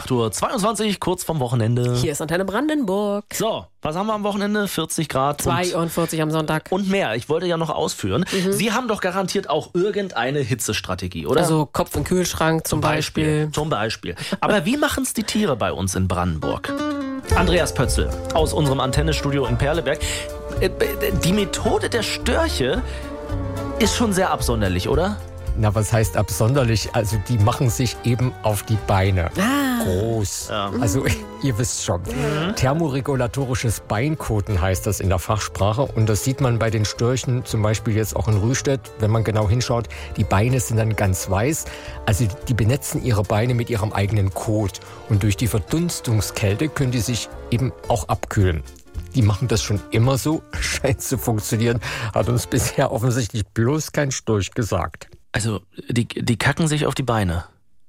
8:22 Uhr, kurz vom Wochenende. Hier ist Antenne Brandenburg. So, was haben wir am Wochenende? 40 Grad. 42 am Sonntag. Und mehr. Ich wollte ja noch ausführen. Sie haben doch garantiert auch irgendeine Hitzestrategie, oder? Also Kopf in den Kühlschrank zum Beispiel. Zum Beispiel. Aber wie machen es die Tiere bei uns in Brandenburg? Andreas Pötzl aus unserem Antennestudio in Perleberg. Die Methode der Störche ist schon sehr absonderlich, oder? Na, was heißt absonderlich? Also die machen sich eben auf die Beine. Groß. Ja. Also ihr wisst schon. Thermoregulatorisches Beinkoten heißt das in der Fachsprache. Und das sieht man bei den Störchen zum Beispiel jetzt auch in Rüstedt. Wenn man genau hinschaut, die Beine sind dann ganz weiß. Also die benetzen ihre Beine mit ihrem eigenen Kot. Und durch die Verdunstungskälte können die sich eben auch abkühlen. Die machen das schon immer so, scheint zu funktionieren, hat uns bisher offensichtlich bloß kein Storch gesagt. Also, die kacken sich auf die Beine.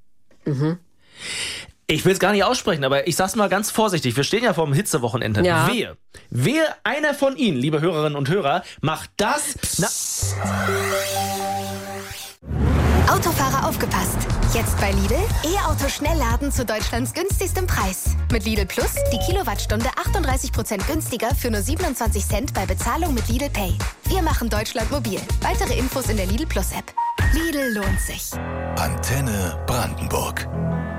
Ich will es gar nicht aussprechen, aber ich sag's mal ganz vorsichtig. Wir stehen ja vor dem Hitzewochenende. Ja. Wehe, einer von Ihnen, liebe Hörerinnen und Hörer, macht das... Autofahrer aufgepasst! Jetzt bei Lidl E-Auto-Schnellladen zu Deutschlands günstigstem Preis. Mit Lidl Plus die Kilowattstunde 38% günstiger für nur 27 Cent bei Bezahlung mit Lidl Pay. Wir machen Deutschland mobil. Weitere Infos in der Lidl Plus App. Lidl lohnt sich. Antenne Brandenburg.